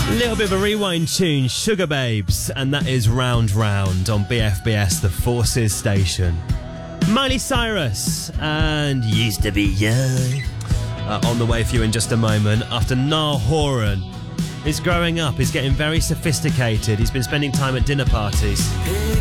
Little bit of a rewind tune, Sugar Babes, and that is Round Round on BFBS, the Forces station. Miley Cyrus and Used to Be Young on the way for you in just a moment. After Niall Horan is growing up, he's getting very sophisticated. He's been spending time at dinner parties.